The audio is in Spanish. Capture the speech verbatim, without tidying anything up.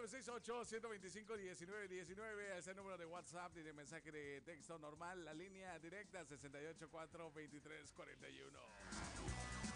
nueve seis ocho, uno dos cinco, uno nueve uno nueve. Es el número de WhatsApp y de mensaje de texto normal. La línea directa sesenta y ocho cuatro veintitrés cuarenta y uno.